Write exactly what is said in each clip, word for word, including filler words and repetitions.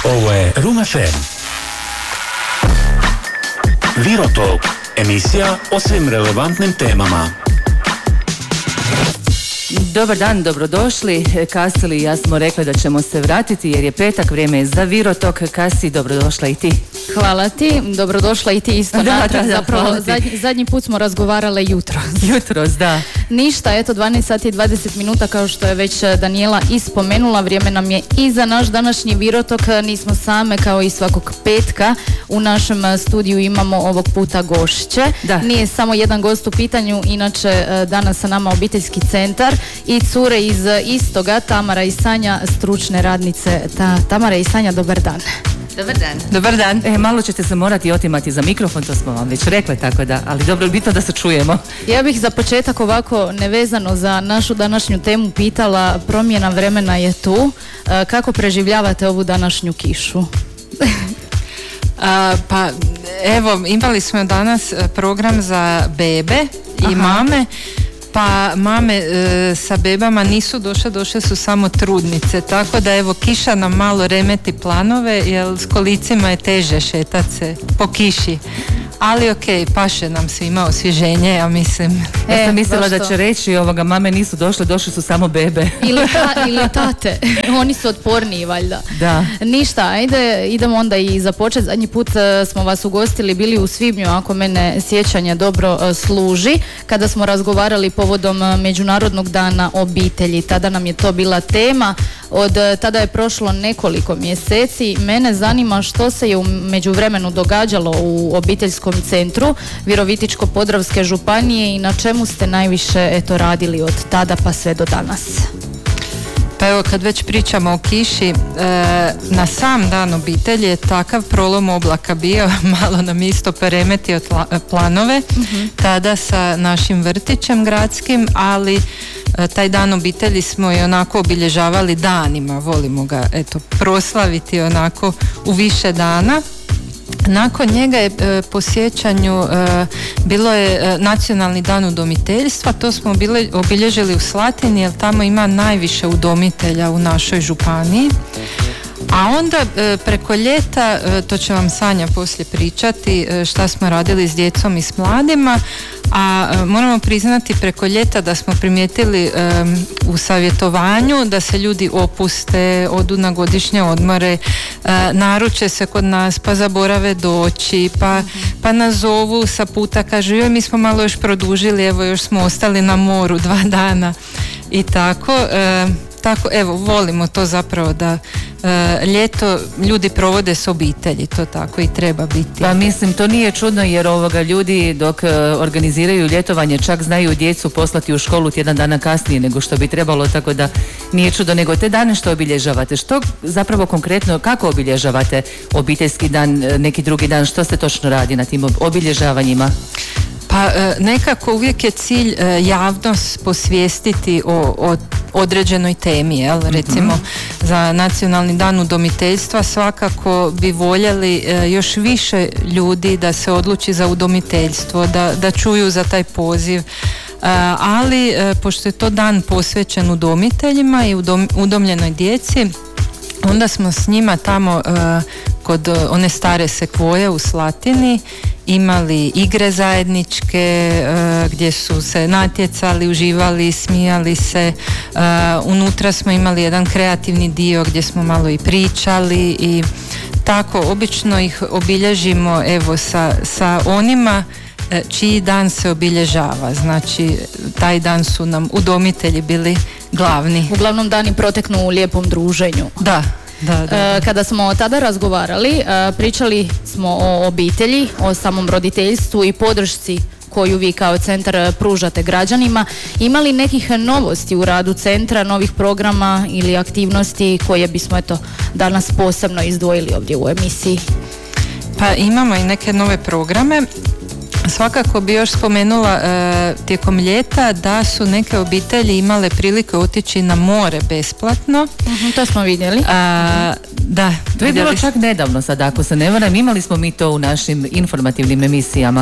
Ovo je Room ef em. Virotalk, emisija o svim relevantnim temama. Dobar dan, dobrodošli. Kasili i ja smo rekli da ćemo se vratiti jer je petak, vrijeme je za Virotalk. Kasi, dobrodošla i ti. Hvala ti, dobrodošla i ti isto. Da, natrag, da, da, zapravo zadnji, zadnji put smo razgovarale jutros. Jutros, da. Ništa, eto dvanaest sati i dvadeset minuta, kao što je već Daniela ispomenula, vrijeme nam je i za naš današnji Virotalk. Nismo same, kao i svakog petka. U našem studiju imamo ovog puta gošće. Da. Nije samo jedan gost u pitanju, inače danas sa nama obiteljski centar i cure iz istoga, Tamara i Sanja, stručne radnice. Ta, Tamara i Sanja, dobar dan. Dobar dan. Dobar dan. E, malo ćete se morati otimati za mikrofon, to smo vam već rekli, tako da, ali dobro je bitno da se čujemo. Ja bih za početak ovako nevezano za našu današnju temu pitala, promjena vremena je tu. E, kako preživljavate ovu današnju kišu? A, pa evo, imali smo danas program za bebe i Aha. mame. Pa mame e, sa bebama nisu došle, došle su samo trudnice, tako da evo kiša nam malo remeti planove, jer s kolicima je teže šetati se po kiši. Ali ok, paše nam svima osvježenje, ja mislim. Ja sam mislila da će reći ovoga, mame nisu došle, došle su samo bebe. Ili, ta, ili tate, oni su otporniji valjda. Da. Ništa, ajde, idemo onda i započeti. Zadnji put smo vas ugostili, bili u svibnju, ako mene sjećanje dobro služi, kada smo razgovarali povodom Međunarodnog dana obitelji. Tada nam je to bila tema. Od tada je prošlo nekoliko mjeseci. Mene zanima što se je u međuvremenu događalo u obiteljskom centru Virovitičko-podravske županije i na čemu ste najviše eto radili od tada pa sve do danas. Pa evo, kad već pričamo o kiši, e, na sam dan obitelji je takav prolom oblaka bio, malo nam isto poremetio tla, planove, mm-hmm. tada sa našim vrtićem gradskim, ali e, taj dan obitelji smo i onako obilježavali danima, volimo ga eto proslaviti onako u više dana. Nakon njega je e, po sjećanju e, bilo je e, nacionalni dan udomiteljstva, to smo bile, obilježili u Slatini jer tamo ima najviše udomitelja u našoj županiji. A onda e, preko ljeta, e, to će vam Sanja poslije pričati e, šta smo radili s djecom i s mladima, a e, moramo priznati preko ljeta da smo primijetili e, u savjetovanju da se ljudi opuste, odu na godišnje odmore, e, naruče se kod nas, pa zaborave doći, pa, pa nas zovu sa puta, kažu joj mi smo malo još produžili, evo još smo ostali na moru dva dana i tako. E, Tako, evo, volimo to zapravo da e, ljeto ljudi provode s obitelji, to tako i treba biti. Pa mislim, to nije čudno jer ovoga ljudi dok e, organiziraju ljetovanje čak znaju djecu poslati u školu tjedan dana kasnije nego što bi trebalo, tako da nije čudo, nego te dane što obilježavate, što zapravo konkretno, kako obilježavate obiteljski dan, neki drugi dan, što se točno radi na tim obilježavanjima? Pa nekako uvijek je cilj javnost posvijestiti o, o određenoj temi, jel? Recimo mm-hmm. za nacionalni dan udomiteljstva svakako bi voljeli još više ljudi da se odluči za udomiteljstvo, da, da čuju za taj poziv. Ali pošto je to dan posvećen udomiteljima i udom, udomljenoj djeci, onda smo s njima tamo kod one stare sekvoje u Slatini imali igre zajedničke uh, gdje su se natjecali, uživali, smijali se. Uh, unutra smo imali jedan kreativni dio gdje smo malo i pričali i tako obično ih obilježimo evo sa, sa onima čiji dan se obilježava. Znači taj dan su nam udomitelji bili glavni. Uglavnom dani proteknu u lijepom druženju. Da. Da, da, da. Kada smo tada razgovarali, pričali smo o obitelji, o samom roditeljstvu i podršci koju vi kao centar pružate građanima. Ima li nekih novosti u radu centra, novih programa ili aktivnosti koje bismo eto danas posebno izdvojili ovdje u emisiji? Pa imamo i neke nove programe. Svakako bi još spomenula e, tijekom ljeta da su neke obitelji imale prilike otići na more besplatno. Uh-huh, to smo vidjeli. A, da, to je bilo čak nedavno sad, ako se ne varam, imali smo mi to u našim informativnim emisijama.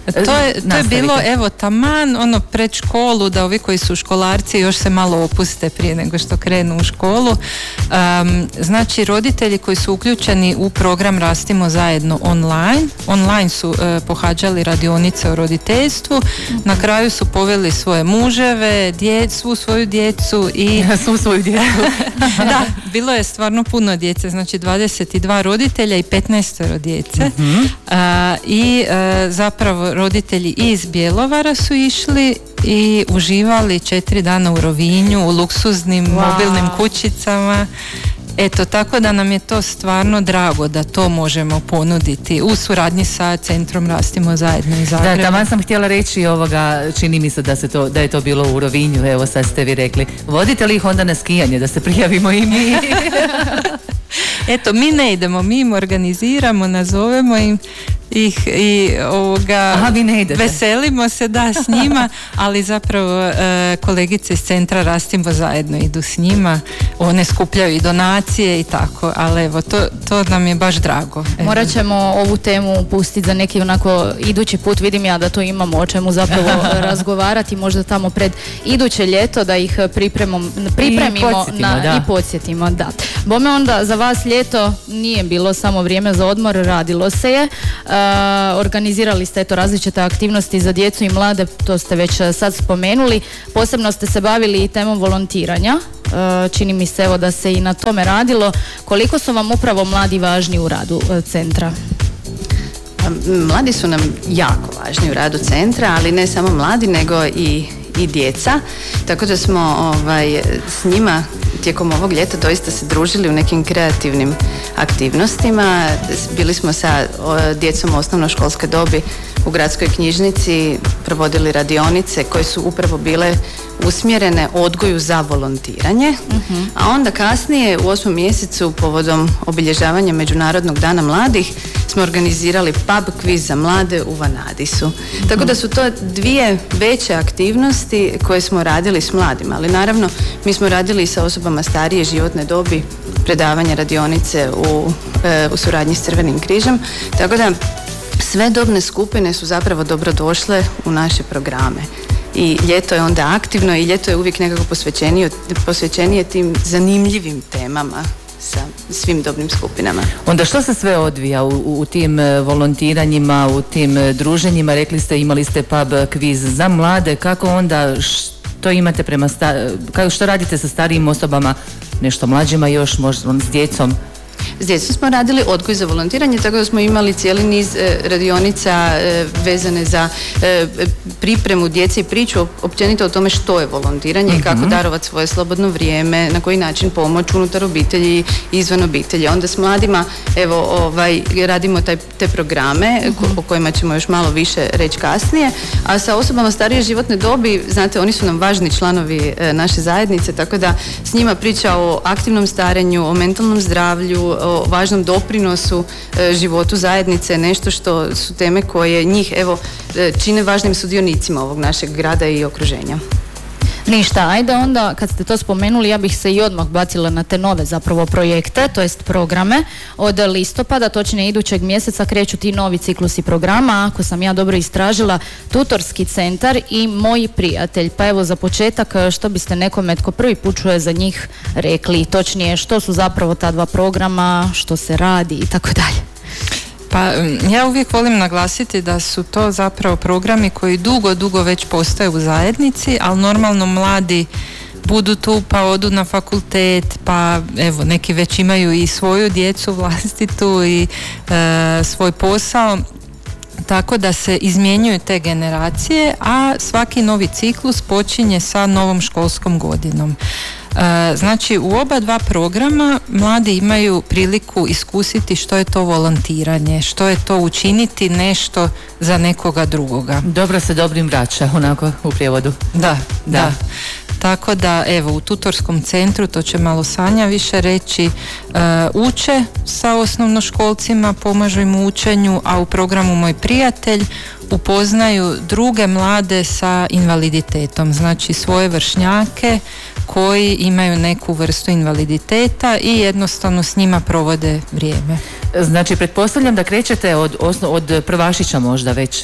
To je, to je bilo, evo, taman ono pred školu, da ovi koji su školarci još se malo opuste prije nego što krenu u školu. Um, znači, roditelji koji su uključeni u program Rastimo zajedno online, online su uh, pohađali radionice o roditeljstvu, na kraju su poveli svoje muževe, djecu, svu svoju djecu i... svu svoju djecu. Da, bilo je stvarno puno djece, znači dvadeset dva roditelja i petnaest djece. Mm-hmm. Uh, I uh, zapravo roditelji iz Bjelovara su išli i uživali četiri dana u Rovinju, u luksuznim wow. mobilnim kućicama. Eto, tako da nam je to stvarno drago da to možemo ponuditi u suradnji sa Centrom Rastimo zajedno iz Zagreba. Da, taman sam htjela reći ovoga, čini mi se da, se to, da je to bilo u Rovinju, evo sad ste vi rekli. Vodite li ih onda na skijanje, da se prijavimo i mi? Eto, mi ne idemo, mi im organiziramo, nazovemo im ih i ovoga, aha, vi ne idete. Veselimo se da s njima, ali zapravo e, kolegice iz Centra Rastimo zajedno idu s njima, one skupljaju i donacije i tako, ali evo, to, to nam je baš drago. Evo. Morat ćemo ovu temu pustiti za neki onako idući put, vidim ja da to imamo o čemu zapravo razgovarati, možda tamo pred iduće ljeto da ih pripremimo, pripremimo I podsjetimo, na, da. i podsjetimo, da. Bome onda za vas ljeto nije bilo samo vrijeme za odmor, radilo se je. Uh, organizirali ste eto različite aktivnosti za djecu i mlade, to ste već sad spomenuli. Posebno ste se bavili i temom volontiranja. Uh, čini mi se evo da se i na tome radilo. Koliko su vam upravo mladi važni u radu uh, centra? Mladi su nam jako važni u radu centra, ali ne samo mladi, nego i, i djeca. Tako da smo ovaj, s njima tijekom ovog ljeta doista se družili u nekim kreativnim aktivnostima. Bili smo sa o, djecom osnovnoškolske dobi u gradskoj knjižnici, provodili radionice koje su upravo bile usmjerene odgoju za volontiranje, uh-huh. a onda kasnije u osmom mjesecu povodom obilježavanja Međunarodnog dana mladih smo organizirali pub quiz za mlade u Vanadisu. Uh-huh. Tako da su to dvije veće aktivnosti koje smo radili s mladima, ali naravno mi smo radili i sa osobama starije životne dobi, predavanje radionice u, e, u suradnji s Crvenim križem, tako da sve dobne skupine su zapravo dobrodošle u naše programe. I ljeto je onda aktivno i ljeto je uvijek nekako posvećenije, posvećenije tim zanimljivim temama sa svim dobnim skupinama. Onda što se sve odvija u, u tim volontiranjima, u tim druženjima? Rekli ste, imali ste pub quiz za mlade, kako onda, što imate prema sta, što radite sa starijim osobama, nešto mlađima još, možda s djecom? S djecom smo radili odgoj za volontiranje, tako da smo imali cijeli niz e, radionica e, vezane za e, pripremu djece i priču općenito o tome što je volontiranje mm-hmm. i kako darovati svoje slobodno vrijeme, na koji način pomoć unutar obitelji i izvan obitelji. Onda s mladima evo, ovaj, radimo taj, te programe mm-hmm. ko, o kojima ćemo još malo više reći kasnije, a sa osobama starije životne dobi, znate, oni su nam važni članovi e, naše zajednice, tako da s njima priča o aktivnom starenju, o mentalnom zdravlju, o važnom doprinosu e, životu zajednice, nešto što su teme koje njih evo e, čine važnim sudionicima ovog našeg grada i okruženja. Ništa, ajde onda kad ste to spomenuli ja bih se i odmah bacila na te nove zapravo projekte, to jest programe. Od listopada, točnije idućeg mjeseca kreću ti novi ciklusi programa, ako sam ja dobro istražila, Tutorski centar i Moji prijatelj. Pa evo za početak što biste nekome tko prvi put čuje za njih rekli, točnije što su zapravo ta dva programa, što se radi i tako dalje. Pa ja uvijek volim naglasiti da su to zapravo programi koji dugo, dugo već postoje u zajednici, ali normalno mladi budu tu pa odu na fakultet, pa evo neki već imaju i svoju djecu vlastitu i e, svoj posao, tako da se izmjenjuju te generacije, a svaki novi ciklus počinje sa novom školskom godinom. Znači u oba dva programa mladi imaju priliku iskusiti što je to volontiranje, što je to učiniti nešto za nekoga drugoga. Dobro se dobrim vraća, onako u prijevodu. Da, da. da. Tako da evo u Tutorskom centru, to će malo Sanja više reći, uh, uče sa osnovnoškolcima, pomažu im u učenju, a u programu Moj prijatelj upoznaju druge mlade sa invaliditetom, znači svoje vršnjake koji imaju neku vrstu invaliditeta i jednostavno s njima provode vrijeme. Znači, pretpostavljam da krećete od, osno, od prvašića možda već?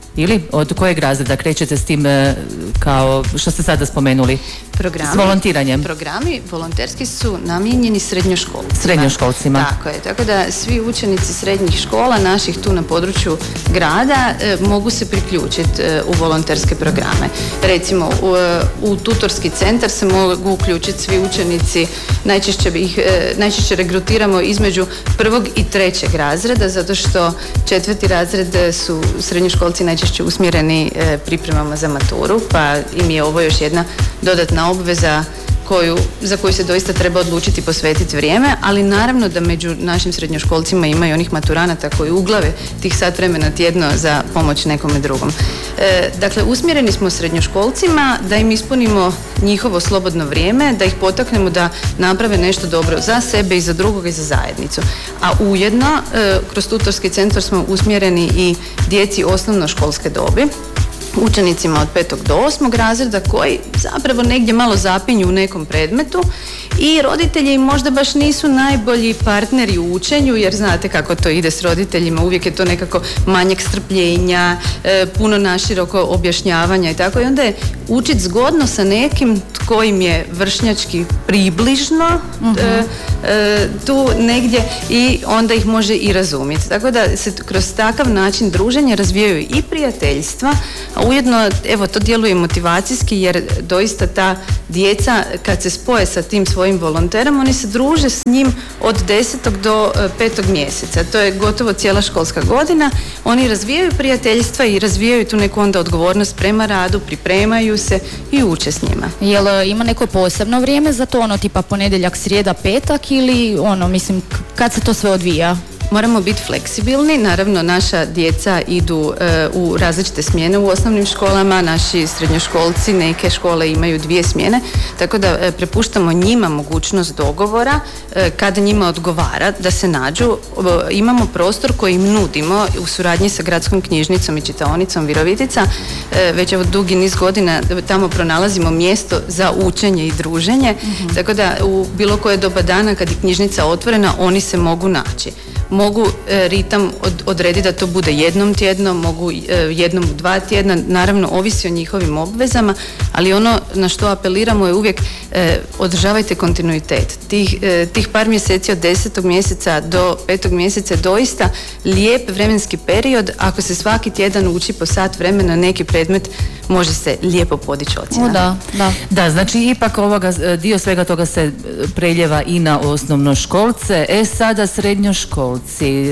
Ili od kojeg razreda krećete s tim e, kao što ste sada spomenuli? Programi, s volontiranjem. Programi volonterski su namijenjeni srednjoškolcima. Srednjoškolcima. Tako je, tako da svi učenici srednjih škola naših tu na području grada e, mogu se priključiti e, u volonterske programe. Recimo u, u tutorski centar se mogu uključiti svi učenici, najčešće, ih, e, najčešće regrutiramo između prvog i trećeg razreda, zato što četvrti razred su srednjoškolci najčešće usmjereni e, pripremama za maturu, pa im je ovo još jedna dodatna obveza koju, za koju se doista treba odlučiti posvetiti vrijeme, ali naravno da među našim srednjoškolcima ima i onih maturanata koji uglave tih sat vremena tjedno za pomoć nekome drugom. E, dakle, usmjereni smo srednjoškolcima da im ispunimo njihovo slobodno vrijeme, da ih potaknemo da naprave nešto dobro za sebe i za drugoga i za zajednicu. A ujedno, e, kroz tutorski centar smo usmjereni i djeci osnovnoškolske dobi, učenicima od petog do osmog razreda koji zapravo negdje malo zapinju u nekom predmetu i roditelji možda baš nisu najbolji partneri u učenju, jer znate kako to ide s roditeljima, uvijek je to nekako manjak strpljenja, e, puno naširoko objašnjavanja i tako, i onda je učit zgodno sa nekim tko im je vršnjački približno uh-huh. e, e, tu negdje i onda ih može i razumjeti. Tako da se kroz takav način druženja razvijaju i prijateljstva, a ujedno, evo, to djeluje motivacijski, jer doista ta djeca kad se spoje sa tim svojim volonterom, oni se druže s njim od desetog do petog mjeseca. To je gotovo cijela školska godina. Oni razvijaju prijateljstva i razvijaju tu neku onda odgovornost prema radu, pripremaju se i uče s njima. Jel ima neko posebno vrijeme za to, ono tipa ponedjeljak, srijeda, petak ili ono, mislim, kad se to sve odvija? Moramo biti fleksibilni, naravno naša djeca idu e, u različite smjene u osnovnim školama, naši srednjoškolci, neke škole imaju dvije smjene, tako da e, prepuštamo njima mogućnost dogovora e, kada njima odgovara da se nađu. E, imamo prostor koji im nudimo u suradnji sa gradskom knjižnicom i čitaonicom Virovitica, e, već evo dugi niz godina tamo pronalazimo mjesto za učenje i druženje, mm-hmm. tako da u bilo koje doba dana kad je knjižnica otvorena, oni se mogu naći. Mogu e, ritam od, odrediti da to bude jednom tjedno, mogu e, jednom u dva tjedna, naravno ovisi o njihovim obvezama, ali ono na što apeliramo je uvijek e, održavajte kontinuitet. Tih, e, tih par mjeseci od desetog mjeseca do petog mjeseca je doista lijep vremenski period. Ako se svaki tjedan uči po sat vremena neki predmet, može se lijepo podići ocjena. O, da, da. Da, znači ipak ovoga, dio svega toga se preljeva i na osnovnoškolce. E sada srednjoškolci,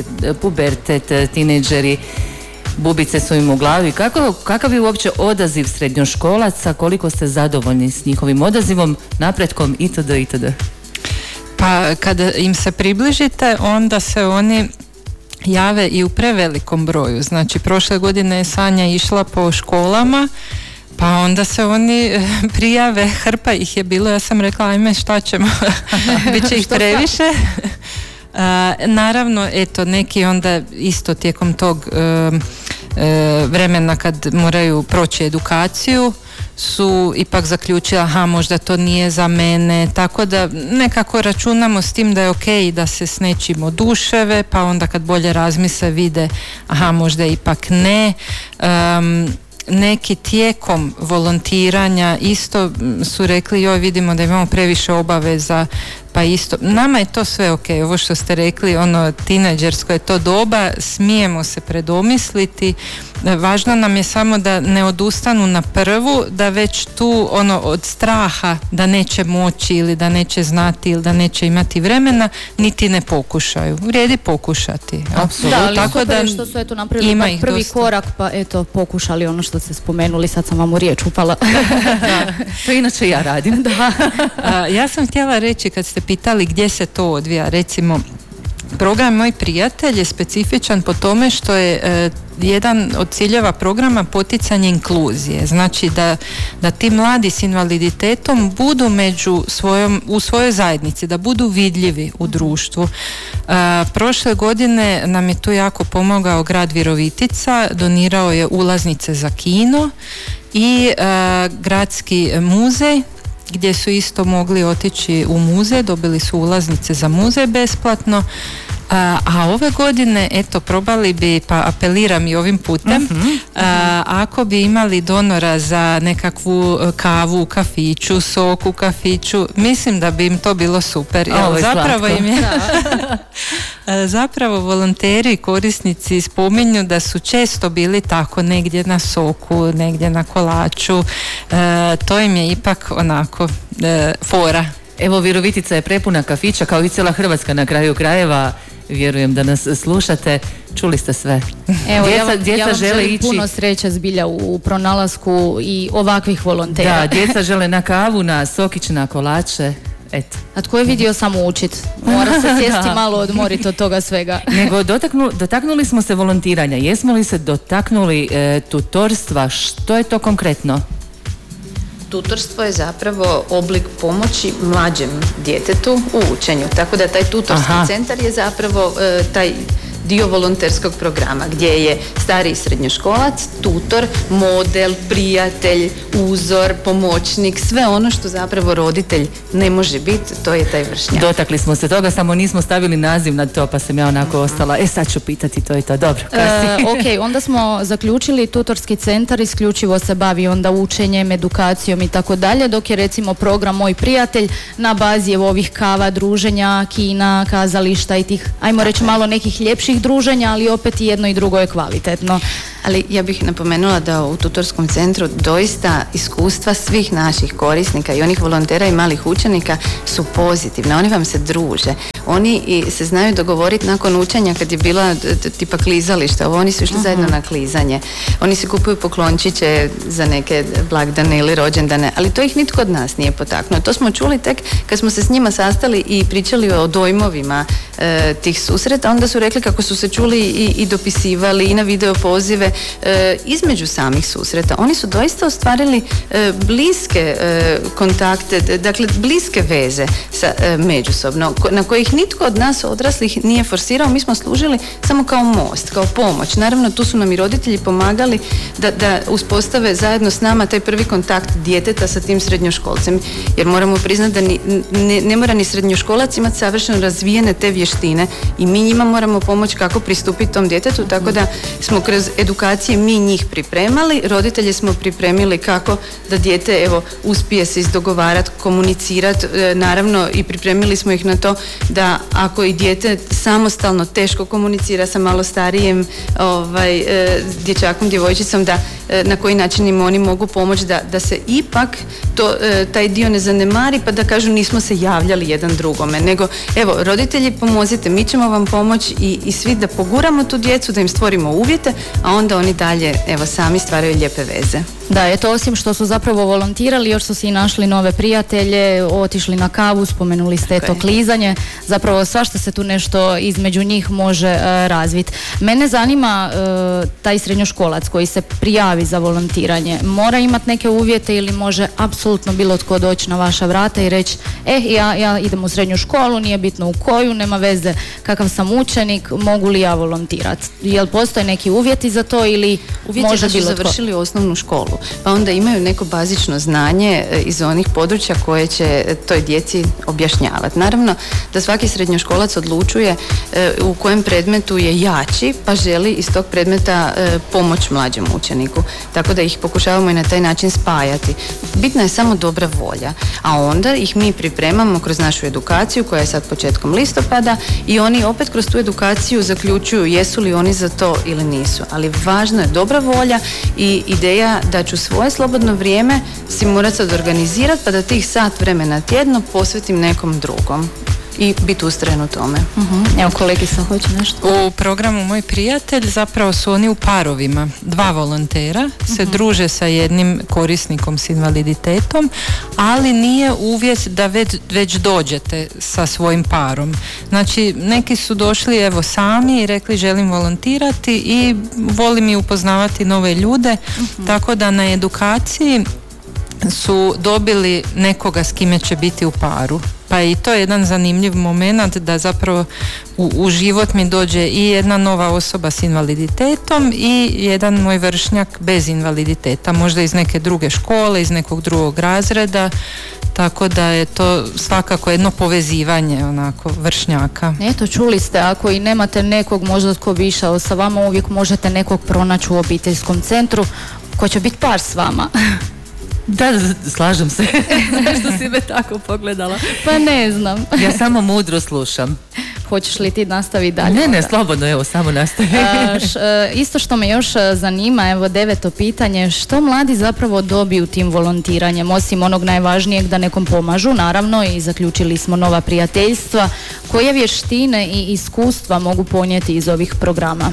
pubertet, tineđeri, bubice su im u glavi. Kako, kakav je uopće odaziv srednjoškolaca, koliko ste zadovoljni s njihovim odazivom, napretkom itd. itd.? Pa kada im se približite, onda se oni jave i u prevelikom broju. Znači prošle godine je Sanja išla po školama, pa onda se oni prijave, hrpa ih je bilo, ja sam rekla ajme šta ćemo, bit će ih previše. Uh, naravno, eto, neki onda isto tijekom tog uh, uh, vremena kad moraju proći edukaciju su ipak zaključili, aha, možda to nije za mene, tako da nekako računamo s tim da je ok da se s nečim oduševe, pa onda kad bolje razmisle vide, aha, možda ipak ne. Um, neki tijekom volontiranja isto su rekli, joj, vidimo da imamo previše obaveza, pa isto, nama je to sve ok, ovo što ste rekli, ono tineđersko je to doba, smijemo se predomisliti, važno nam je samo da ne odustanu na prvu, da već tu ono od straha da neće moći ili da neće znati ili da neće imati vremena, niti ne pokušaju. Vrijedi pokušati. Apsolutno. Da, ali tako super da što su eto napravili prvi dosta. korak, pa eto pokušali ono što ste spomenuli, sad sam vam u riječ upala. Da, to inače ja radim. Da. A, ja sam htjela reći kad ste pitali gdje se to odvija, recimo program Moj prijatelj je specifičan po tome što je e, jedan od ciljeva programa poticanje inkluzije, znači da, da ti mladi s invaliditetom budu među svojom, u svojoj zajednici, da budu vidljivi u društvu. E, prošle godine nam je tu jako pomogao grad Virovitica, donirao je ulaznice za kino i e, gradski muzej gdje su isto mogli otići u muzej, dobili su ulaznice za muzej besplatno A, a ove godine, eto, probali bi, pa apeliram i ovim putem, uh-huh. a, ako bi imali donora za nekakvu kavu u kafiću, sok u kafiću, mislim da bi im to bilo super. Ovo je zapravo slatko. im je zapravo volonteri i korisnici spominju da su često bili tako negdje na soku, negdje na kolaču. E, to im je ipak onako e, fora. Evo, Virovitica je prepuna kafića, kao i cijela Hrvatska na kraju krajeva. Vjerujem da nas slušate. Čuli ste sve. Evo, djeca, ja vam, djeca ja vam žele želim ići. puno sreća zbilja u pronalasku i ovakvih volontera. Da, djeca žele na kavu, na sokić, na kolače. Eto. A tko je vidio samo učit? Mora se sjesti Da. malo odmoriti od toga svega. Nego dotaknu, dotaknuli smo se volontiranja. Jesmo li se dotaknuli e, tutorstva? Što je to konkretno? Tutorstvo je zapravo oblik pomoći mlađem djetetu u učenju, tako da taj tutorski Aha. centar je zapravo e, taj dio volonterskog programa gdje je stariji srednjoškolac, tutor, model, prijatelj, uzor, pomoćnik, sve ono što zapravo roditelj ne može biti, to je taj vršnjak. Dotakli smo se toga, samo nismo stavili naziv na to, pa sam ja onako ostala, e sad ću pitati to i to. Dobro, kasi. E, ok, onda smo zaključili tutorski centar isključivo se bavi onda učenjem, edukacijom i tako dalje, dok je recimo program Moj prijatelj na bazi evo ovih kava, druženja, kina, kazališta i tih, ajmo reći malo nekih ljepših druženja, ali opet i jedno i drugo je kvalitetno. Ali ja bih napomenula da u tutorskom centru doista iskustva svih naših korisnika i onih volontera i malih učenika su pozitivne. Oni vam se druže. Oni i se znaju dogovoriti nakon učenja kad je bila t- tipa klizališta. Ovo oni su išli uh-huh. zajedno na klizanje. Oni se kupuju poklončiće za neke blagdane ili rođendane, ali to ih nitko od nas nije potaknuo. To smo čuli tek kad smo se s njima sastali i pričali o dojmovima e, tih susreta. Onda su rekli kako su se čuli i, i dopisivali i na video pozive e, između samih susreta. Oni su doista ostvarili e, bliske e, kontakte, d- dakle bliske veze sa, e, međusobno, ko, na kojih nitko od nas odraslih nije forsirao. Mi smo služili samo kao most, kao pomoć. Naravno, tu su nam i roditelji pomagali da, da uspostave zajedno s nama taj prvi kontakt djeteta sa tim srednjoškolcem, jer moramo priznati da ni, ne, ne mora ni srednjoškolac imati savršeno razvijene te vještine i mi njima moramo pomoći kako pristupiti tom djetetu, tako da smo kroz edukacije mi njih pripremali, roditelje smo pripremili kako da dijete evo uspije se izdogovarati, komunicirati, e, naravno i pripremili smo ih na to da ako i dijete samostalno teško komunicira sa malo starijim ovaj, e, dječakom, djevojčicom, da e, na koji način im oni mogu pomoći da, da se ipak to, e, taj dio ne zanemari, pa da kažu nismo se javljali jedan drugome, nego evo roditelji pomozite, mi ćemo vam pomoći i, i svi da poguramo tu djecu, da im stvorimo uvjete, a onda oni dalje evo sami stvaraju lijepe veze. Da, eto, osim što su zapravo volontirali, još su si i našli nove prijatelje, otišli na kavu, spomenuli ste to klizanje, zapravo svašta se tu nešto između njih može uh, razviti. Mene zanima uh, taj srednjoškolac koji se prijavi za volontiranje, mora imati neke uvjete ili može apsolutno bilo tko doći na vaša vrata i reći, eh, ja, ja idem u srednju školu, nije bitno u koju, nema veze kakav sam učenik, mogu li ja volontirati? Jel postoje neki uvjeti za to ili Uvjeti može da su bilo tko? završili osnovnu školu, pa onda imaju neko bazično znanje iz onih područja koje će toj djeci objašnjavati. Naravno da svaki srednjoškolac odlučuje u kojem predmetu je jači, pa želi iz tog predmeta pomoć mlađem učeniku. Tako da ih pokušavamo i na taj način spajati. Bitna je samo dobra volja, a onda ih mi pripremamo kroz našu edukaciju koja je sad početkom listopada i oni opet kroz tu edukaciju zaključuju jesu li oni za to ili nisu. Ali važno je dobra volja i ideja da ću svoje slobodno vrijeme si morat sad organizirati pa da tih sat vremena tjedno posvetim nekom drugom i biti ustren u tome. Uh-huh. Evo, kolegica hoće nešto? U programu Moj prijatelj zapravo su oni u parovima. Dva volontera se uh-huh. druže sa jednim korisnikom s invaliditetom, ali nije uvjet da već, već dođete sa svojim parom. Znači, neki su došli evo sami i rekli želim volontirati i volim i upoznavati nove ljude, uh-huh. tako da na edukaciji su dobili nekoga s kime će biti u paru. pa je i to jedan zanimljiv moment da zapravo u, u život mi dođe i jedna nova osoba s invaliditetom i jedan moj vršnjak bez invaliditeta, možda iz neke druge škole, iz nekog drugog razreda, tako da je to svakako jedno povezivanje onako vršnjaka. Eto, čuli ste, ako i nemate nekog možda tko bi išao sa vama, uvijek možete nekog pronaći u obiteljskom centru ko će biti par s vama. Da, slažem se. Zašto si me tako pogledala? Pa ne znam. Ja samo mudro slušam. Hoćeš li ti nastaviti dalje? Ne, ne, onda? slobodno, evo, samo nastavi. A, š, e, isto što me još e, zanima, evo deveto pitanje, što mladi zapravo dobiju tim volontiranjem, osim onog najvažnijeg da nekom pomažu, naravno, i zaključili smo nova prijateljstva, koje vještine i iskustva mogu ponijeti iz ovih programa?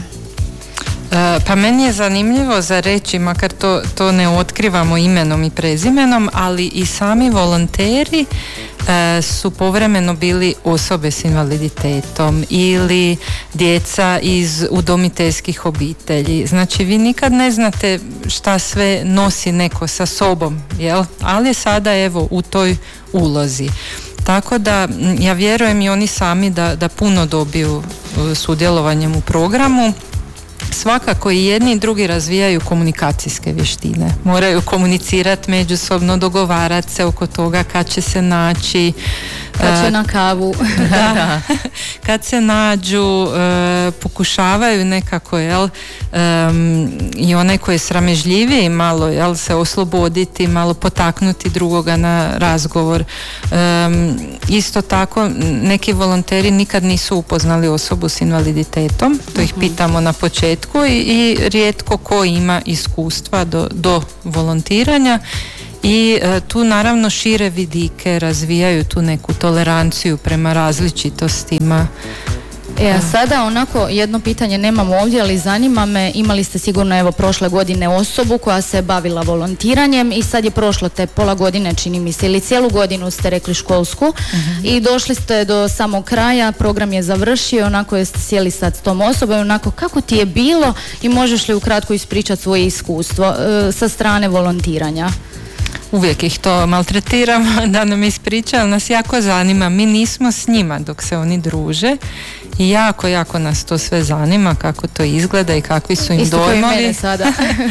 Pa meni je zanimljivo za reći, makar to, to ne otkrivamo imenom i prezimenom, ali i sami volonteri e, su povremeno bili osobe s invaliditetom ili djeca iz udomiteljskih obitelji. Znači vi nikad ne znate šta sve nosi neko sa sobom, jel? Ali je sada evo u toj ulozi. Tako da ja vjerujem i oni sami da, da puno dobiju sudjelovanjem u programu. Svakako i jedni i drugi razvijaju komunikacijske vještine. Moraju komunicirati međusobno, dogovarati se oko toga kad će se naći. Kad će na kavu. Da, kad se nađu, e, pokušavaju nekako, jel, um, i onaj koji je sramežljiviji malo, jel, se osloboditi, malo potaknuti drugoga na razgovor. Um, isto tako, neki volonteri nikad nisu upoznali osobu s invaliditetom, to ih pitamo na početku i, i rijetko ko ima iskustva do, do volontiranja. I e, tu naravno šire vidike, razvijaju tu neku toleranciju prema različitostima. E, a sada onako jedno pitanje nemamo ovdje, ali zanima me, imali ste sigurno evo prošle godine osobu koja se bavila volontiranjem i sad je prošlo te pola godine, čini mi se, ili cijelu godinu ste rekli školsku, uh-huh. i došli ste do samog kraja, program je završio, onako jeste sjeli sad s tom osobom, onako kako ti je bilo i možeš li ukratko ispričati svoje iskustvo e, sa strane volontiranja? Uvijek ih to maltretiramo da nam ispriča, ali nas jako zanima. Mi nismo s njima dok se oni druže i jako, jako nas to sve zanima, kako to izgleda i kakvi su im Isto dojmovi. Isto mene sada.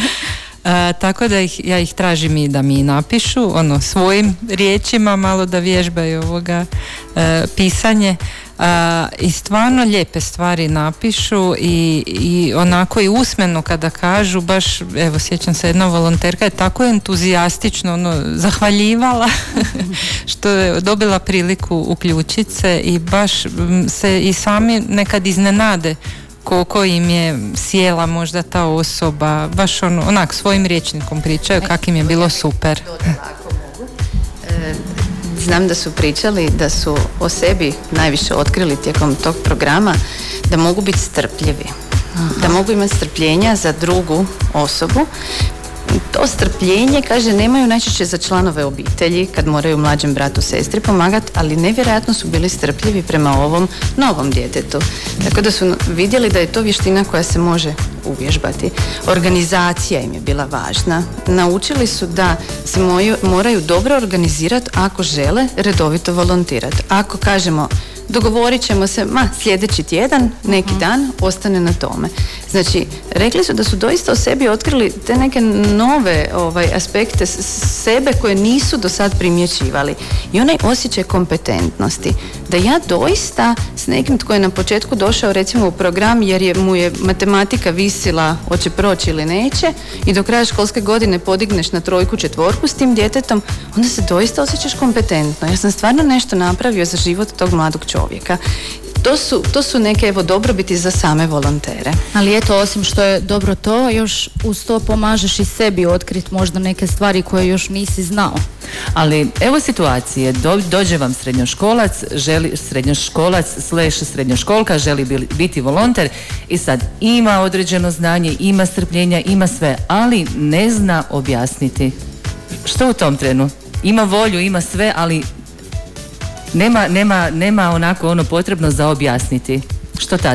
A, tako da ih, ja ih tražim i da mi napišu ono svojim riječima, malo da vježbaju ovoga e, pisanje. A, i stvarno lijepe stvari napišu i, i onako i usmeno kada kažu, baš evo sjećam se jedna volonterka je tako entuzijastično ono, zahvaljivala što je dobila priliku uključiti se i baš se i sami nekad iznenade koliko im je sjela možda ta osoba, baš ono, onak svojim rječnikom pričaju kak im je bilo super. Znam da su pričali da su o sebi najviše otkrili tijekom tog programa, da mogu biti strpljivi. Aha. Da mogu imati strpljenja za drugu osobu. To strpljenje, kaže, nemaju najčešće za članove obitelji kad moraju mlađem bratu, sestri pomagati, ali nevjerojatno su bili strpljivi prema ovom novom djetetu. Tako da su vidjeli da je to vještina koja se može uvježbati. Organizacija im je bila važna. Naučili su da se moju, moraju dobro organizirati ako žele redovito volontirati. Ako kažemo dogovorit ćemo se, ma sljedeći tjedan, neki dan, ostane na tome. Znači, rekli su da su doista o sebi otkrili te neke nove ovaj, aspekte sebe koje nisu do sad primjećivali. I onaj osjećaj kompetentnosti. Da ja doista s nekim tko je na početku došao recimo u program jer je, mu je matematika visila hoće proći ili neće i do kraja školske godine podigneš na trojku, četvorku s tim djetetom, onda se doista osjećaš kompetentno. Ja sam stvarno nešto napravio za život tog mladog čovjeka. To su, to su neke evo dobrobiti za same volontere. Ali eto, osim što je dobro to, još uz to pomažeš i sebi otkriti možda neke stvari koje još nisi znao. Ali evo situacije, do, dođe vam srednjoškolac, želi, srednjoškolac slash srednjoškolka, želi biti volonter i sad ima određeno znanje, ima strpljenja, ima sve, ali ne zna objasniti. Što u tom trenu? Ima volju, ima sve, ali Nema, nema, nema onako ono potrebno za objasniti. Što tada?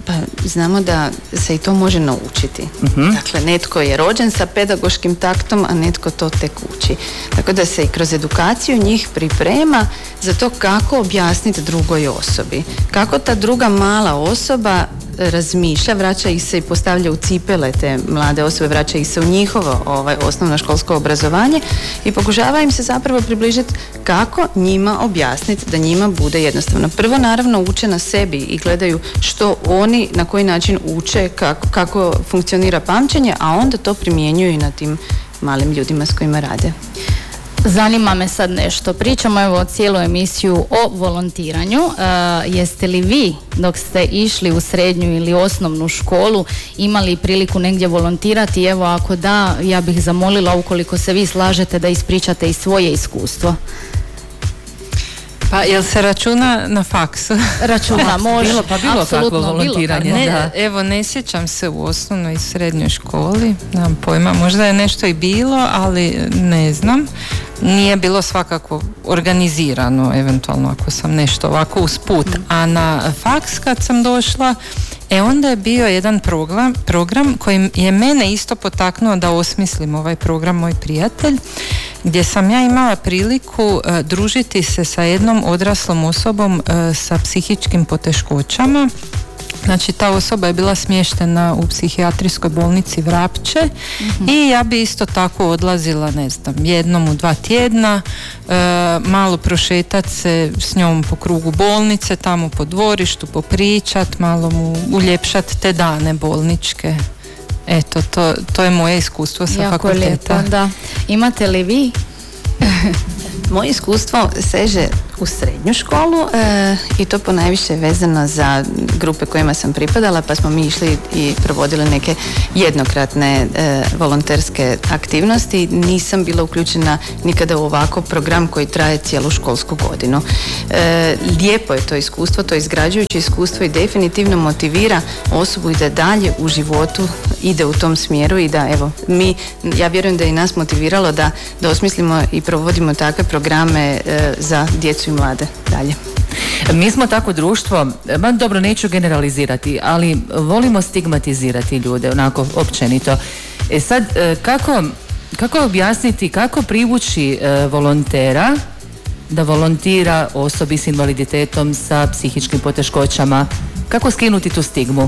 Pa znamo da se i to može naučiti. Uh-huh. Dakle, netko je rođen sa pedagoškim taktom, a netko to tek uči. Tako da se i kroz edukaciju njih priprema za to kako objasniti drugoj osobi. Kako ta druga mala osoba razmišlja, vraća ih se i postavlja u cipele te mlade osobe, vraća ih se u njihovo ovaj, osnovno školsko obrazovanje i pokušava im se zapravo približiti kako njima objasniti da njima bude jednostavno. Prvo naravno uče na sebi i gledaju što oni, na koji način uče, kako, kako funkcionira pamćenje, a onda to primjenjuju i na tim malim ljudima s kojima rade. Zanima me sad nešto. Pričamo evo cijelu emisiju o volontiranju. E, jeste li vi dok ste išli u srednju ili osnovnu školu imali priliku negdje volontirati? Evo ako da, ja bih zamolila ukoliko se vi slažete da ispričate i svoje iskustvo. Pa jel se računa na faksu? Računa, može. Bilo, pa bilo kakvo volontiranje. Ne, da. Evo, ne sjećam se u osnovnoj i srednjoj školi, nemam pojma, možda je nešto i bilo, ali ne znam. Nije bilo svakako organizirano, eventualno ako sam nešto ovako usput. A na faks kad sam došla, e onda je bio jedan program, program koji je mene isto potaknuo da osmislim ovaj program, moj prijatelj, gdje sam ja imala priliku uh, družiti se sa jednom odraslom osobom uh, sa psihičkim poteškoćama. Znači ta osoba je bila smještena u psihijatrijskoj bolnici Vrapče mm-hmm. i ja bi isto tako odlazila, ne znam, jednom u dva tjedna, e, malo prošetat se s njom po krugu bolnice, tamo po dvorištu, popričat, malo mu uljepšat te dane bolničke. Eto, to, to je moje iskustvo sa jako fakulteta. Lijepo, da. Imate li vi? Moje iskustvo seže u srednju školu e, i to ponajviše vezano za grupe kojima sam pripadala, pa smo mi išli i provodili neke jednokratne e, volonterske aktivnosti. Nisam bila uključena nikada u ovako program koji traje cijelu školsku godinu. E, lijepo je to iskustvo, to je izgrađujuće iskustvo i definitivno motivira osobu i da dalje u životu ide u tom smjeru i da evo, mi, ja vjerujem da je i nas motiviralo da, da osmislimo i provodimo takve programe e, za djecu i mlade dalje. Mi smo tako društvo, ma dobro, neću generalizirati, ali volimo stigmatizirati ljude, onako općenito. E sad, kako, kako objasniti, kako privući e, volontera da volontira osobi s invaliditetom, sa psihičkim poteškoćama? Kako skinuti tu stigmu?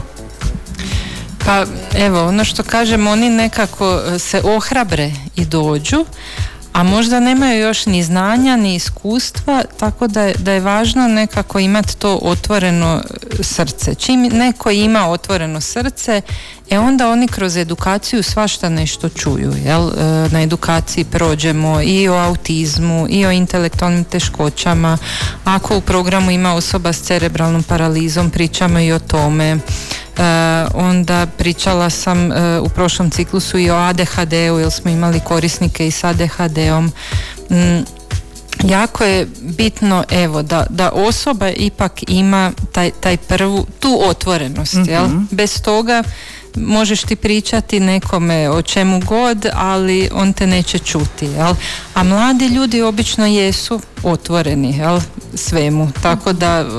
Pa evo, ono što kažem, oni nekako se ohrabre i dođu, a možda nemaju još ni znanja ni iskustva, tako da je, da je važno nekako imati to otvoreno srce. Čim neko ima otvoreno srce, e onda oni kroz edukaciju svašta nešto čuju. Jel? Na edukaciji prođemo i o autizmu, i o intelektualnim teškoćama. Ako u programu ima osoba s cerebralnom paralizom, pričamo i o tome. Uh, onda pričala sam uh, u prošlom ciklusu i o A D H D-u, jer smo imali korisnike i s A D H D-om. Mm, jako je bitno evo da, da osoba ipak ima taj, taj prvu, tu otvorenost, mm-hmm. jel? Bez toga možeš ti pričati nekome o čemu god, ali on te neće čuti, jel? A mladi ljudi obično jesu otvoreni, jel? Svemu, tako da e,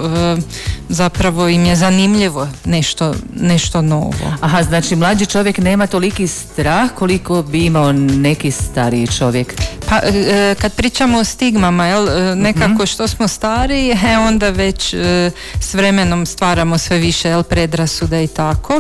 zapravo im je zanimljivo nešto, nešto novo. Aha, znači mlađi čovjek nema toliki strah koliko bi imao neki stariji čovjek. Pa e, kad pričamo o stigmama, jel, nekako što smo stariji, e, onda već e, s vremenom stvaramo sve više, jel, predrasuda i tako,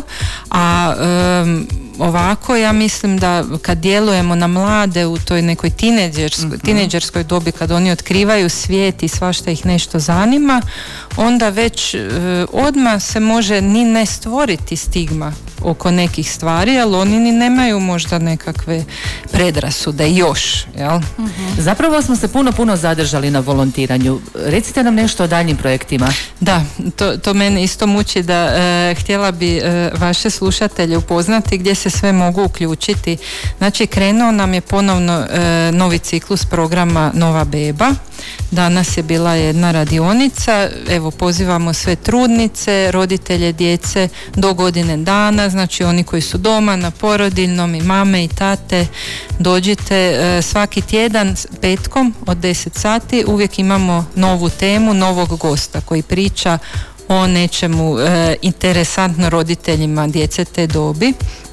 a e, ovako ja mislim da kad djelujemo na mlade u toj nekoj tineđerskoj, mm-hmm. tineđerskoj dobi, kad oni otkrivaju svijet i svašta ih nešto zanima, onda već e, odmah se može ni ne stvoriti stigma oko nekih stvari, ali oni ni nemaju možda nekakve predrasude još, jel? Mm-hmm. Zapravo smo se puno, puno zadržali na volontiranju. Recite nam nešto o daljnjim projektima. Da, to, to mene isto muči da e, htjela bi e, vaše slušatelje upoznati gdje se sve mogu uključiti. Znači, krenuo nam je ponovno e, novi ciklus programa Nova beba. Danas je bila jedna radionica, evo pozivamo sve trudnice, roditelje djece do godine dana, znači oni koji su doma na porodiljnom i mame i tate, dođite e, svaki tjedan petkom od deset sati, uvijek imamo novu temu, novog gosta koji priča o nečemu e, interesantno roditeljima djece te dobi.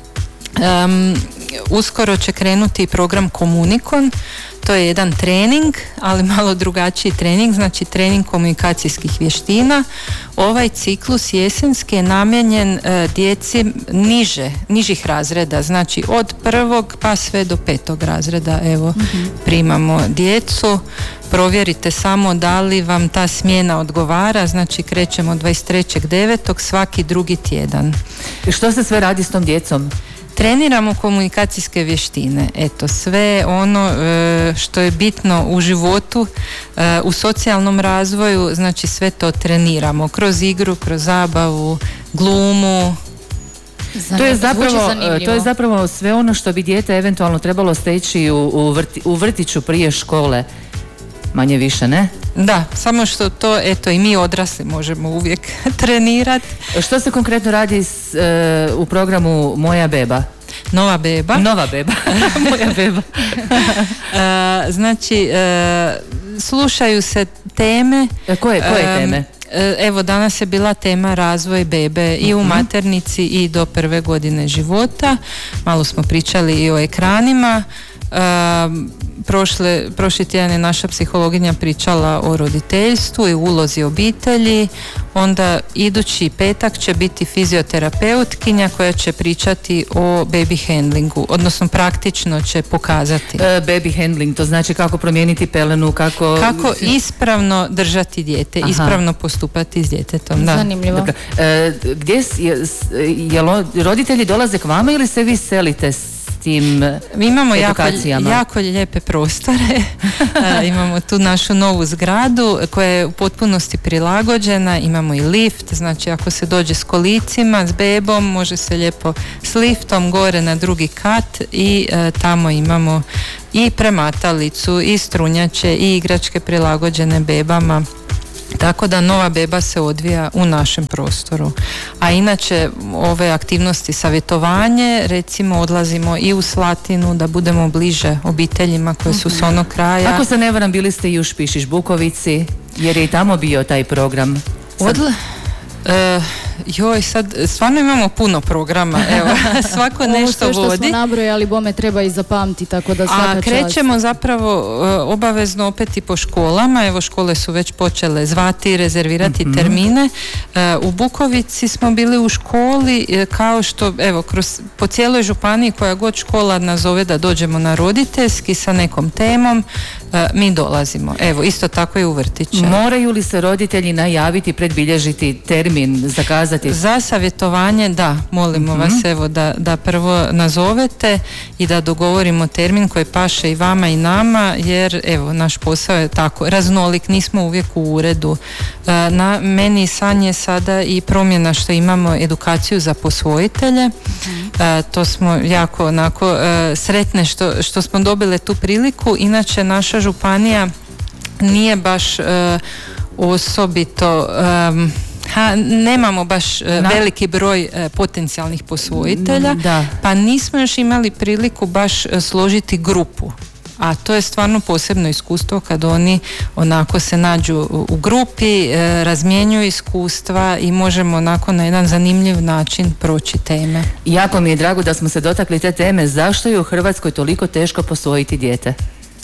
Um, uskoro će krenuti program Komunikon. To je jedan trening, ali malo drugačiji trening, znači trening komunikacijskih vještina. Ovaj ciklus jesenski je namijenjen e, djeci niže, nižih razreda, znači od prvog pa sve do petog razreda. Evo, mm-hmm. primamo djecu. Provjerite samo da li vam ta smjena odgovara, znači krećemo dvadeset trećeg devetog svaki drugi tjedan. I što se sve radi s tom djecom? Treniramo komunikacijske vještine, eto sve ono e, što je bitno u životu, e, u socijalnom razvoju, znači sve to treniramo kroz igru, kroz zabavu, glumu. To je, zapravo, to je zapravo sve ono što bi dijete eventualno trebalo steći u, u, vrti, u vrtiću prije škole, manje više, ne? Da, samo što to, eto, i mi odrasli možemo uvijek trenirati. Što se konkretno radi s, e, u programu Moja beba? Nova beba. Nova beba. Moja beba. e, znači, e, slušaju se teme. E, koje, koje teme? E, evo, danas je bila tema razvoj bebe i u maternici i do prve godine života. Malo smo pričali i o ekranima. Um, prošle, prošli tjedan je naša psihologinja pričala o roditeljstvu i ulozi obitelji. Onda idući petak će biti fizioterapeutkinja koja će pričati o baby handlingu, odnosno praktično će pokazati. E, baby handling, to znači kako promijeniti pelenu, kako... Kako ispravno držati dijete, Aha. ispravno postupati s djetetom. Da. Zanimljivo. Dakle, e, gdje, je, je, roditelji dolaze k vama ili se vi selite s tim Mi imamo jako, edukacijama? jako lijepe prostore. e, imamo tu našu novu zgradu koja je u potpunosti prilagođena. Imamo i lift, znači ako se dođe s kolicima, s bebom, može se lijepo s liftom gore na drugi kat i e, tamo imamo i prematalicu, i strunjače, i igračke prilagođene bebama. Tako da nova beba se odvija u našem prostoru. A inače ove aktivnosti savjetovanje, recimo odlazimo i u Slatinu da budemo bliže obiteljima koje su s onog kraja. Ako se ne varam, bili ste i u Špišić Bukovici, jer je i tamo bio taj program. Sad... Odla... E, joj, sad stvarno imamo puno programa, evo, svako nešto vodi. Ovo sve što smo nabrojali, bome treba i zapamti, tako da svaka A krećemo čast. Zapravo uh, obavezno opet i po školama, evo škole su već počele zvati, rezervirati mm-hmm. termine. Uh, u Bukovici smo bili u školi, uh, kao što, evo, kroz, po cijeloj županiji koja god škola nazove da dođemo na roditeljski sa nekom temom, uh, mi dolazimo. Evo, isto tako i u vrtiće. Moraju li se roditelji najaviti, predbilježiti termin, zakazati? Za savjetovanje, da, molimo mm-hmm. vas evo da, da prvo nazovete i da dogovorimo termin koji paše i vama i nama, jer evo, naš posao je tako raznolik, nismo uvijek u uredu. Na meni san je sada i promjena što imamo edukaciju za posvojitelje. Mm-hmm. To smo jako onako sretne što, što smo dobile tu priliku. Inače, naša županija nije baš osobito um, Ha, nemamo baš uh, veliki broj uh, potencijalnih posvojitelja, da. Pa nismo još imali priliku baš uh, složiti grupu. A to je stvarno posebno iskustvo kad oni onako se nađu u, u grupi, uh, razmjenjuju iskustva i možemo onako na jedan zanimljiv način proći teme. Jako mi je drago da smo se dotakli te teme. Zašto je u Hrvatskoj toliko teško posvojiti dijete?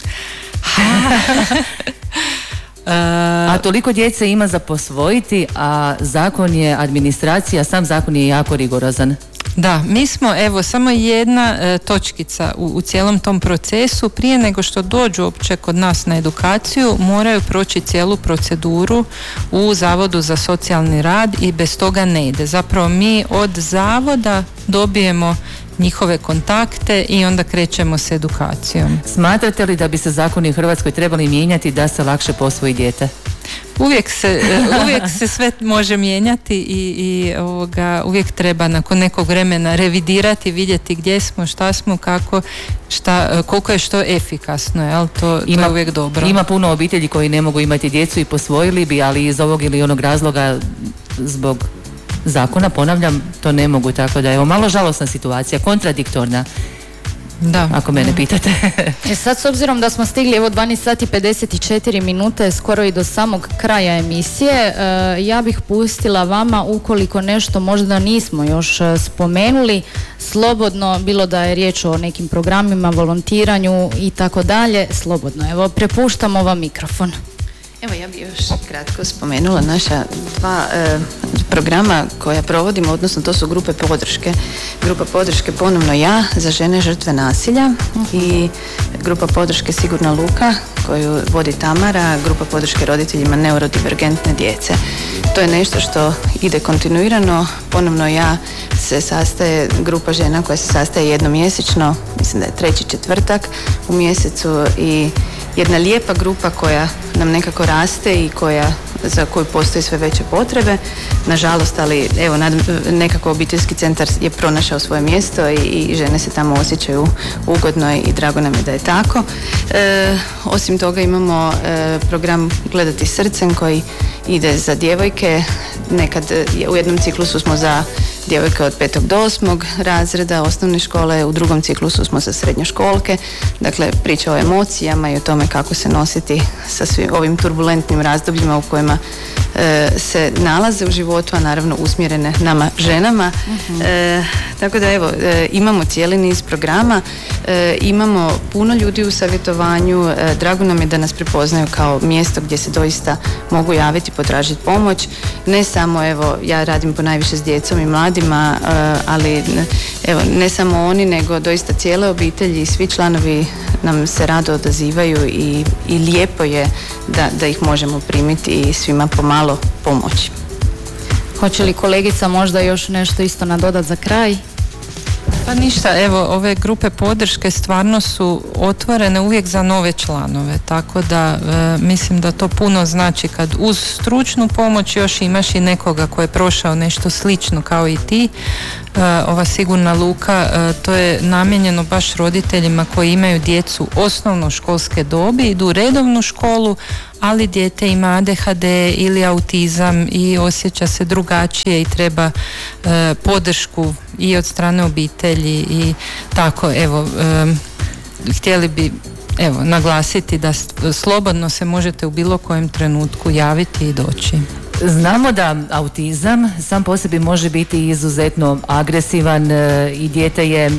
A toliko djece ima za posvojiti, a zakon je, administracija, sam zakon je jako rigorozan. Da, mi smo, evo, samo jedna e, točkica u, u cijelom tom procesu. Prije nego što dođu uopće kod nas na edukaciju, moraju proći cijelu proceduru u Zavodu za socijalni rad i bez toga ne ide. Zapravo mi od zavoda dobijemo njihove kontakte i onda krećemo s edukacijom. Smatrate li da bi se zakoni u Hrvatskoj trebali mijenjati da se lakše posvoji dijete? Uvijek se, uvijek se sve može mijenjati i, i ovoga, uvijek treba nakon nekog vremena revidirati, vidjeti gdje smo, šta smo, kako, šta, koliko je što efikasno, jel? To, ima, to je uvijek dobro. Ima puno obitelji koji ne mogu imati djecu i posvojili bi, ali iz ovog ili onog razloga zbog zakona, ponavljam, to ne mogu, tako da je ovo malo žalosna situacija, kontradiktorna. Da. Ako mene pitate. E sad, s obzirom da smo stigli evo dvanaest sati pedeset četiri minute, skoro i do samog kraja emisije, e, ja bih pustila vama, ukoliko nešto možda nismo još e, spomenuli, slobodno, bilo da je riječ o nekim programima, volontiranju i tako dalje, slobodno. Evo, prepuštamo vam mikrofon. Evo, ja bih još kratko spomenula naša dva e, programa koja provodimo, odnosno to su grupe podrške. Grupa podrške Ponovno ja za žene žrtve nasilja i grupa podrške Sigurna luka koju vodi Tamara, grupa podrške roditeljima neurodivergentne djece. To je nešto što ide kontinuirano. Ponovno ja se sastaje, grupa žena koja se sastaje jednomjesečno, mislim da je treći četvrtak u mjesecu, i jedna lijepa grupa koja nam nekako raste i koja, za koju postoji sve veće potrebe. Nažalost, ali evo, nekako obiteljski centar je pronašao svoje mjesto i, i žene se tamo osjećaju ugodno i drago nam je da je tako. E, osim toga imamo e, program Gledati srcem koji ide za djevojke. Nekad u jednom ciklusu smo za djevojke od petog do osmog razreda osnovne škole, u drugom ciklusu smo za srednjoškolke. Dakle, priča o emocijama i o tome kako se nositi sa svim ovim turbulentnim razdobljima u kojima e, se nalaze u životu, a naravno usmjerene nama ženama. Uh-huh. E, tako da evo, e, imamo cijeli niz programa, e, imamo puno ljudi u savjetovanju, e, drago nam je da nas prepoznaju kao mjesto gdje se doista mogu javiti, potražiti pomoć. Ne samo, evo, ja radim ponajviše s djecom i mladima, ali evo, ne samo oni, nego doista cijele obitelji i svi članovi nam se rado odazivaju i, i lijepo je da, da ih možemo primiti i svima pomalo pomoći. Hoće li kolegica možda još nešto isto nadodat za kraj? Pa ništa, evo, ove grupe podrške stvarno su otvorene uvijek za nove članove, tako da e, mislim da to puno znači kad uz stručnu pomoć još imaš i nekoga ko je prošao nešto slično kao i ti. E, ova Sigurna luka, e, to je namijenjeno baš roditeljima koji imaju djecu osnovnoškolske dobi, idu u redovnu školu, ali dijete ima A D H D ili autizam i osjeća se drugačije i treba e, podršku i od strane obitelji i tako, evo, e, htjeli bi evo naglasiti da slobodno se možete u bilo kojem trenutku javiti i doći. Znamo da autizam sam po sebi može biti izuzetno agresivan e, i dijete je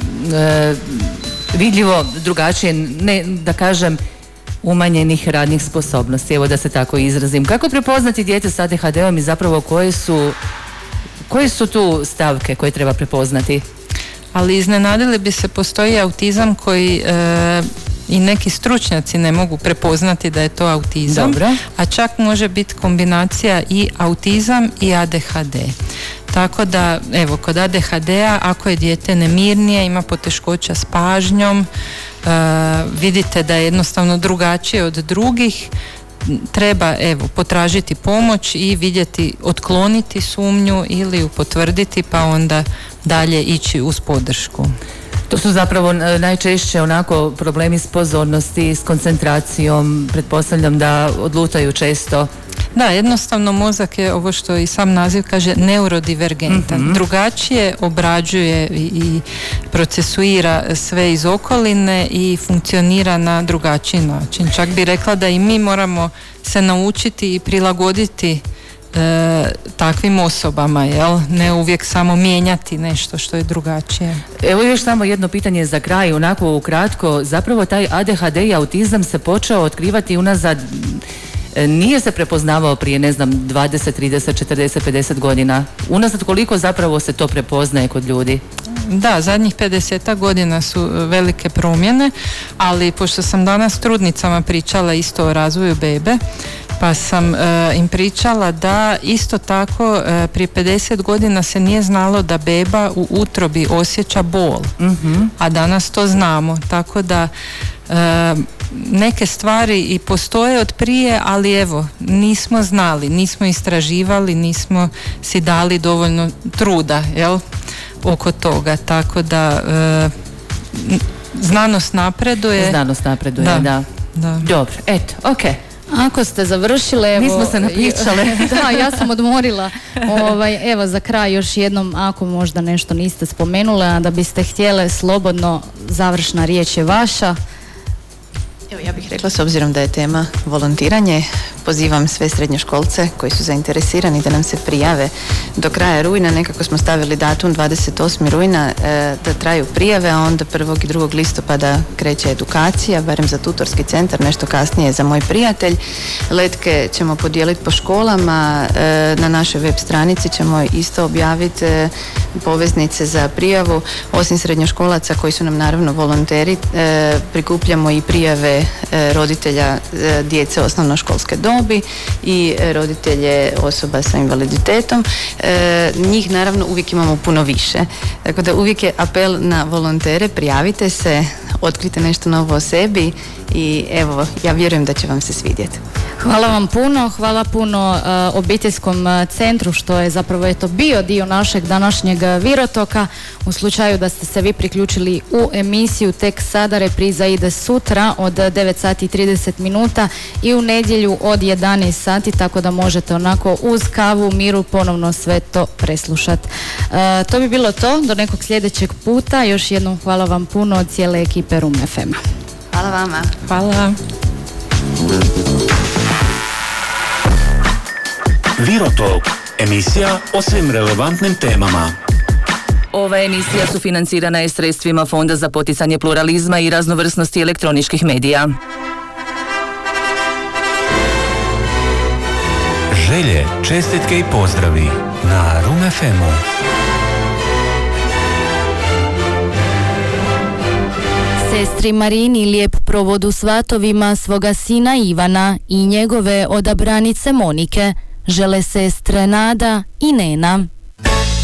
e, vidljivo drugačije, ne da kažem umanjenih radnih sposobnosti, evo da se tako izrazim. Kako prepoznati dijete s A D H D-om i zapravo koje su, koje su tu stavke koje treba prepoznati? Ali iznenadili bi se, postoji autizam koji e, i neki stručnjaci ne mogu prepoznati da je to autizam. Dobro. A čak može biti kombinacija i autizam i A D H D. Tako da, evo, kod A D H D-a ako je dijete nemirnije, ima poteškoća s pažnjom, Uh, vidite da je jednostavno drugačije od drugih, treba, evo, potražiti pomoć i vidjeti, otkloniti sumnju ili ju potvrditi, pa onda dalje ići uz podršku. To su zapravo najčešće onako problemi s pozornosti, s koncentracijom, pretpostavljam da odlutaju često. Da, jednostavno mozak je, ovo što i sam naziv kaže, neurodivergentan. Mm-hmm. Drugačije obrađuje i, i procesuira sve iz okoline i funkcionira na drugačiji način. Čak bi rekla da i mi moramo se naučiti i prilagoditi e, takvim osobama, jel? Ne uvijek samo mijenjati nešto što je drugačije. Evo još samo jedno pitanje za kraj, onako ukratko, zapravo taj A D H D i autizam se počeo otkrivati unazad, nije se prepoznavao prije, ne znam, dvadeset, trideset, četrdeset, pedeset godina. Unazad koliko zapravo se to prepoznaje kod ljudi? Da, zadnjih pedeset godina su velike promjene, ali pošto sam danas trudnicama pričala isto o razvoju bebe, pa sam e, im pričala da isto tako e, prije pedeset godina se nije znalo da beba u utrobi osjeća bol, mm-hmm. a danas to znamo, tako da e, neke stvari i postoje od prije, ali evo, nismo znali, nismo istraživali, nismo si dali dovoljno truda, jel, oko toga, tako da e, znanost napreduje. Znanost napreduje, da. da. da. Dobro, eto, ok. Ako ste završile, evo, mi smo se napričale. Da, ja sam odmorila. Ovaj, evo, za kraj još jednom, ako možda nešto niste spomenule, a da biste htjele slobodno završna riječ je vaša. Evo, ja bih rekla, s obzirom da je tema volontiranje, pozivam sve srednjoškolce koji su zainteresirani da nam se prijave do kraja rujna. Nekako smo stavili datum dvadeset osmog rujna e, da traju prijave, a onda prvog i drugog listopada kreće edukacija, barem za tutorski centar, nešto kasnije za moj prijatelj. Letke ćemo podijeliti po školama, e, na našoj web stranici ćemo isto objaviti e, poveznice za prijavu. Osim srednjoškolaca koji su nam naravno volonteri, e, prikupljamo i prijave e, roditelja e, djece osnovnoškolske dobi i roditelje osoba sa invaliditetom. E, njih naravno uvijek imamo puno više. Tako da uvijek je apel na volontere, prijavite se, otkrite nešto novo o sebi i evo, ja vjerujem da će vam se svidjeti. Hvala vam puno, hvala puno uh, obiteljskom centru što je zapravo eto bio dio našeg današnjeg Virotoka. U slučaju da ste se vi priključili u emisiju, tek sada repriza ide sutra od devet sati i trideset minuta i u nedjelju od jedanaest sati, tako da možete onako uz kavu u miru ponovno sve to preslušati. Uh, to bi bilo to, do nekog sljedećeg puta. Još jednom hvala vam puno od cijele ekipe Room ef ema. Hvala vama. Hvala. Virotok, emisija o svim relevantnim temama. Ova emisija sufinancirana je sredstvima Fonda za poticanje pluralizma i raznovrsnosti elektroničkih medija. Želje, čestitke i pozdravi na Room ef emu. Sestri Marini lijep provod u svatovima svoga sina Ivana i njegove odabranice Monike žele sestre Nada i Nena.